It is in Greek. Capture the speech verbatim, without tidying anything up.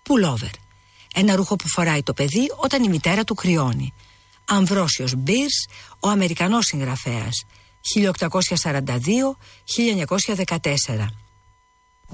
Pullover. Ένα ρούχο που φοράει το παιδί όταν η μητέρα του κρυώνει. Αμβρόσιος Μπίρς, ο Αμερικανός συγγραφέας, χίλια οκτακόσια σαράντα δύο με χίλια εννιακόσια δεκατέσσερα.